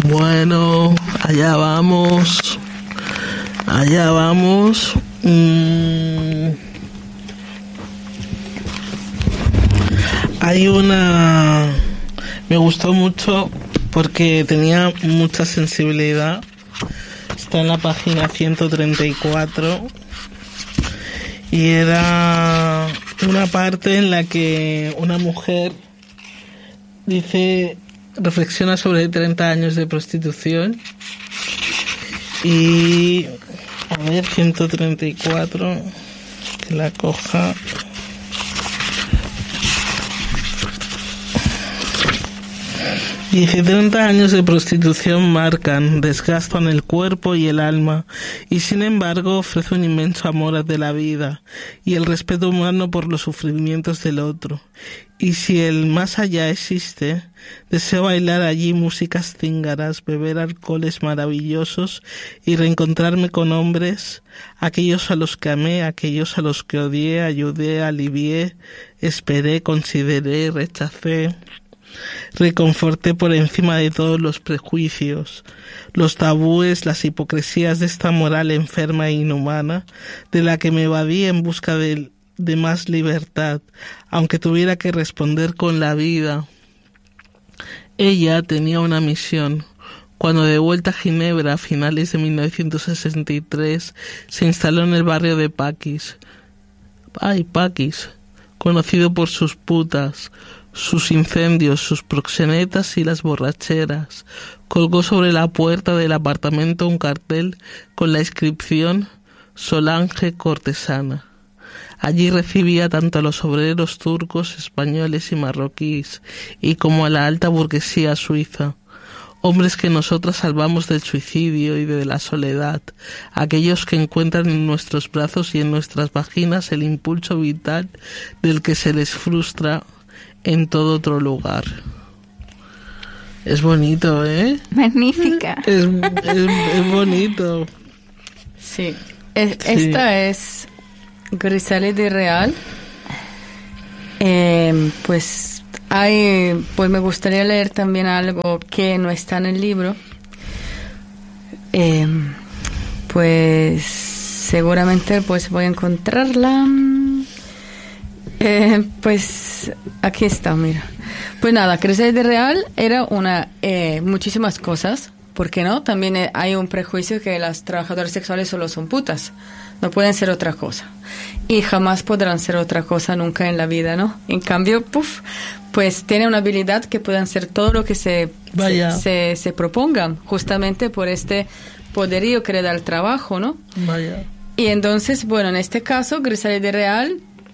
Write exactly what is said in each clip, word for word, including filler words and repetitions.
Bueno, allá vamos. Allá vamos. Mm. Hay una... Me gustó mucho porque tenía mucha sensibilidad. Está en la página ciento treinta y cuatro. Y era una parte en la que una mujer dice, reflexiona sobre treinta años de prostitución. Y a ver, ciento treinta y cuatro, que la coja. Dice, treinta años de prostitución marcan, desgastan el cuerpo y el alma, y sin embargo ofrece un inmenso amor de la vida y el respeto humano por los sufrimientos del otro. Y si el más allá existe, deseo bailar allí músicas cíngaras, beber alcoholes maravillosos y reencontrarme con hombres, aquellos a los que amé, aquellos a los que odié, ayudé, alivié, esperé, consideré, rechacé. Reconforté por encima de todos los prejuicios, los tabúes, las hipocresías de esta moral enferma e inhumana, de la que me evadí en busca de, de más libertad, aunque tuviera que responder con la vida. Ella tenía una misión. Cuando de vuelta a Ginebra a finales de mil novecientos sesenta y tres se instaló en el barrio de Paquis. Ay, Paquis, conocido por sus putas, sus incendios, sus proxenetas y las borracheras. Colgó sobre la puerta del apartamento un cartel con la inscripción Solange Cortesana. Allí recibía tanto a los obreros turcos, españoles y marroquíes, y como a la alta burguesía suiza. Hombres que nosotras salvamos del suicidio y de la soledad, aquellos que encuentran en nuestros brazos y en nuestras vaginas el impulso vital del que se les frustra en todo otro lugar. Es bonito, ¿eh? Magnífica. Es, es, es bonito. Sí. Es, Sí. Esta es Grisale de Real. Eh, pues hay, pues me gustaría leer también algo que no está en el libro. Eh, pues seguramente pues voy a encontrarla. Eh, pues aquí está, mira. Pues nada, Grisale de Real era una eh, muchísimas cosas. ¿Por qué no? También eh, hay un prejuicio que las trabajadoras sexuales solo son putas. No pueden ser otra cosa. Y jamás podrán ser otra cosa nunca en la vida, ¿no? En cambio, puff, pues tiene una habilidad que puedan ser todo lo que se, se, se, se propongan, justamente por este poderío que le da el trabajo, ¿no? Vaya. Y entonces, bueno, en este caso, Grisale de Real,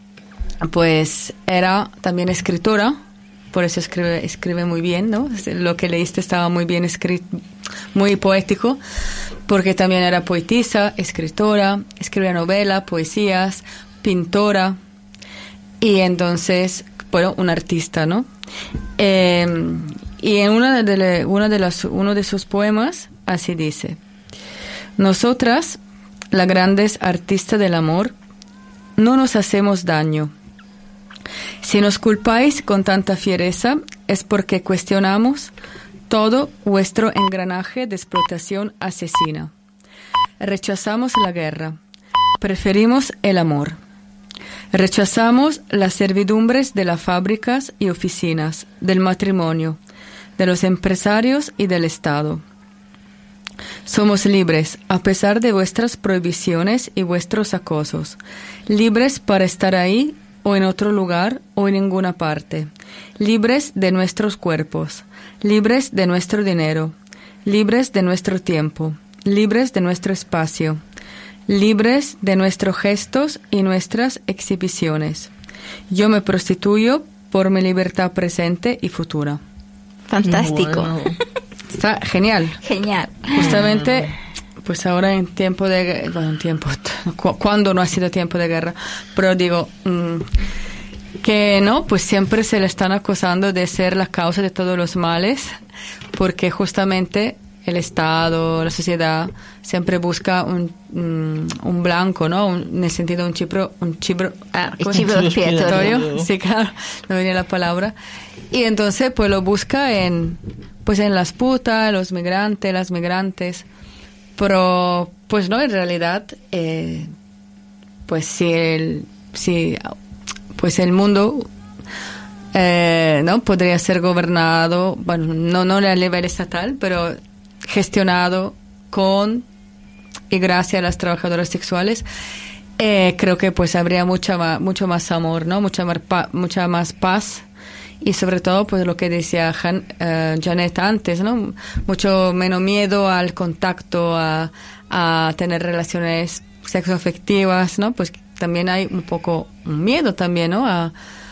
pues era también escritora, por eso escribe, escribe muy bien, ¿no? Lo que leíste estaba muy bien escrito, muy poético, porque también era poetisa, escritora, escribía novela, poesías, pintora, y entonces, bueno, un artista, ¿no? Eh, y en una de, una de las, uno de sus poemas, así dice: nosotras, las grandes artistas del amor, no nos hacemos daño. Si nos culpáis con tanta fiereza, es porque cuestionamos todo vuestro engranaje de explotación asesina. Rechazamos la guerra, preferimos el amor. Rechazamos las servidumbres de las fábricas y oficinas, del matrimonio, de los empresarios y del Estado. Somos libres, a pesar de vuestras prohibiciones y vuestros acosos, libres para estar ahí o en otro lugar o en ninguna parte, libres de nuestros cuerpos, libres de nuestro dinero, libres de nuestro tiempo, libres de nuestro espacio, libres de nuestros gestos y nuestras exhibiciones. Yo me prostituyo por mi libertad presente y futura. Fantástico. Bueno. Está genial. Genial. Justamente, pues ahora en tiempo de... Bueno, en tiempo... cu- cuando no ha sido tiempo de guerra, pero digo... Mmm, que no, pues siempre se le están acusando de ser la causa de todos los males, porque justamente el Estado, la sociedad, siempre busca un, un, un blanco, ¿no? Un, en el sentido un chivo, un chivo, ah, chivo expiatorio. Sí, claro, no venía la palabra. Y entonces, pues lo busca en, pues en las putas, los migrantes, las migrantes. Pero, pues no, en realidad, eh, pues si el, si, pues el mundo, eh, no podría ser gobernado, bueno, no, no a nivel estatal, pero gestionado con y gracias a las trabajadoras sexuales, eh, creo que pues habría mucha más, mucho más amor, ¿no? Mucha más, pa- mucha más paz y sobre todo pues lo que decía Han, uh, Janet antes, ¿no? Mucho menos miedo al contacto, a, a tener relaciones sexoafectivas, ¿no? Pues también hay un poco un miedo también, ¿no? A,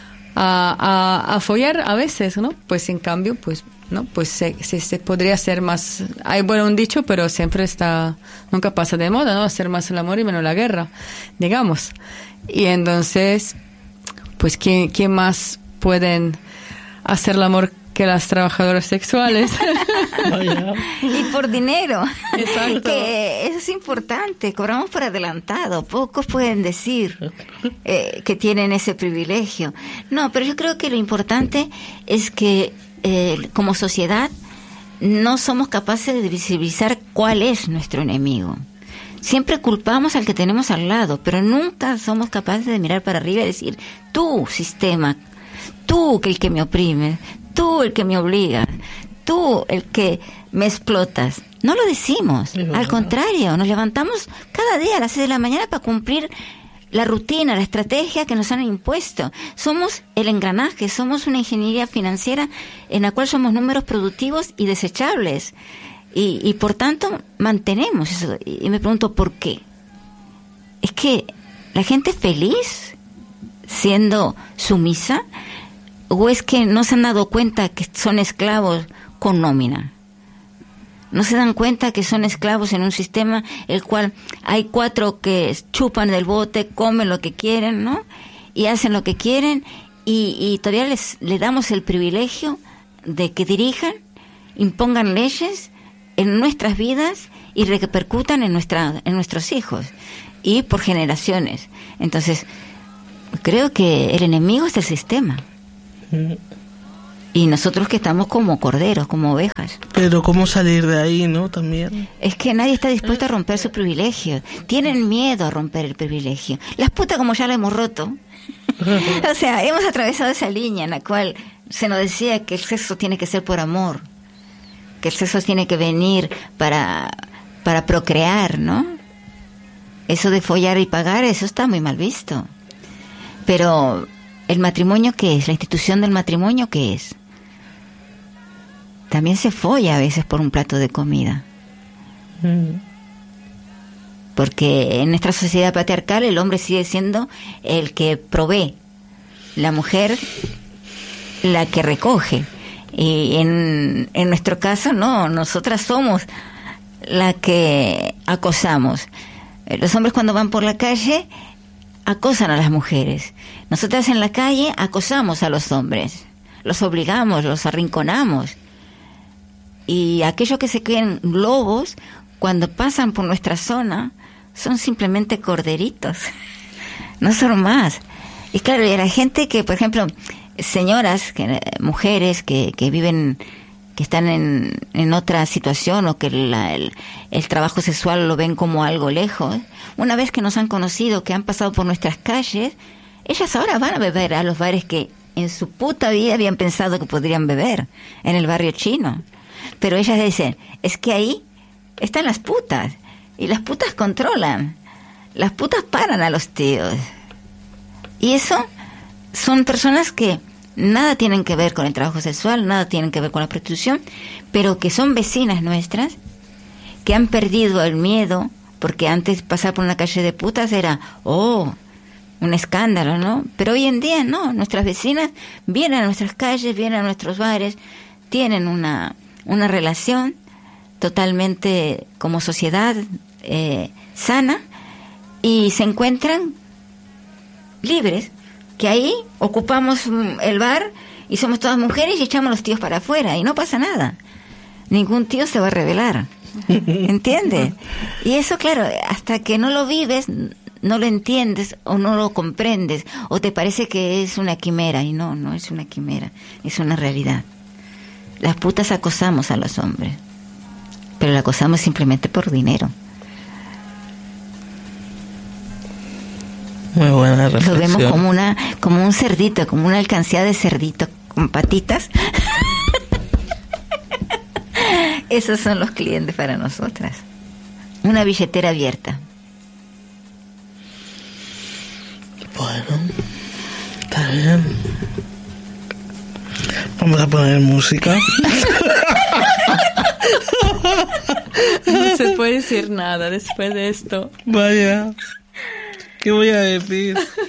a, a, a follar a veces, ¿no? Pues en cambio, pues no, pues se, se, se podría hacer más, hay bueno un dicho, pero siempre está, nunca pasa de moda, ¿no? Hacer más el amor y menos la guerra, digamos. Y entonces, pues ¿quién, quién más pueden hacer el amor que las trabajadoras sexuales? Y por dinero. Exacto. Que eso es importante, cobramos por adelantado, pocos pueden decir eh, que tienen ese privilegio. No, pero yo creo que lo importante es que Eh, como sociedad no somos capaces de visibilizar cuál es nuestro enemigo. Siempre culpamos al que tenemos al lado, pero nunca somos capaces de mirar para arriba y decir, tú, sistema, tú el que me oprime, tú el que me obliga, tú el que me explotas. No lo decimos, al contrario, nos levantamos cada día a las seis de la mañana para cumplir la rutina, la estrategia que nos han impuesto. Somos el engranaje, somos una ingeniería financiera en la cual somos números productivos y desechables. Y, y por tanto, mantenemos eso. Y me pregunto, ¿por qué? ¿Es que la gente es feliz siendo sumisa? ¿O es que no se han dado cuenta que son esclavos con nómina? No se dan cuenta que son esclavos en un sistema el cual hay cuatro que chupan del bote, comen lo que quieren, ¿no? Y hacen lo que quieren y, y todavía les, les damos el privilegio de que dirijan, impongan leyes en nuestras vidas y repercutan en, nuestra, en nuestros hijos y por generaciones. Entonces, creo que el enemigo es el sistema. Y nosotros que estamos como corderos, como ovejas. Pero ¿cómo salir de ahí, no? También. Es que nadie está dispuesto a romper su privilegio. Tienen miedo a romper el privilegio. Las putas como ya lo hemos roto. O sea, hemos atravesado esa línea en la cual se nos decía que el sexo tiene que ser por amor. Que el sexo tiene que venir para, para procrear, ¿no? Eso de follar y pagar, eso está muy mal visto. Pero ¿el matrimonio qué es? ¿La institución del matrimonio qué es? También se folla a veces por un plato de comida. Mm. Porque en nuestra sociedad patriarcal el hombre sigue siendo el que provee, la mujer la que recoge. Y en, en nuestro caso no, nosotras somos la que acosamos. Los hombres cuando van por la calle acosan a las mujeres. Nosotras en la calle acosamos a los hombres, los obligamos, los arrinconamos. Y aquellos que se creen lobos, cuando pasan por nuestra zona, son simplemente corderitos, no son más. Y claro, y la gente que, por ejemplo, señoras, que, mujeres que, que viven, que están en, en otra situación o que la, el, el trabajo sexual lo ven como algo lejos, una vez que nos han conocido, que han pasado por nuestras calles, ellas ahora van a beber a los bares que en su puta vida habían pensado que podrían beber, en el barrio chino. Pero ellas dicen, es que ahí están las putas, y las putas controlan, las putas paran a los tíos. Y eso son personas que nada tienen que ver con el trabajo sexual, nada tienen que ver con la prostitución, pero que son vecinas nuestras, que han perdido el miedo, porque antes pasar por una calle de putas era, oh, un escándalo, ¿no? Pero hoy en día no, nuestras vecinas vienen a nuestras calles, vienen a nuestros bares, tienen una, una relación totalmente como sociedad eh, sana y se encuentran libres, que ahí ocupamos el bar y somos todas mujeres y echamos los tíos para afuera y no pasa nada. ningún tío se va a revelar. ¿Entiendes? Y eso, claro, hasta que no lo vives, no lo entiendes o no lo comprendes, o te parece que es una quimera, y no, no es una quimera, es una realidad. Las putas acosamos a los hombres, pero la acosamos simplemente por dinero. Muy buena reflexión. Lo vemos como una, como un cerdito, como una alcancía de cerdito con patitas. Esos son los clientes para nosotras. Una billetera abierta. Bueno, está bien. Vamos a poner música. No se puede decir nada después de esto. Vaya, ¿qué voy a decir?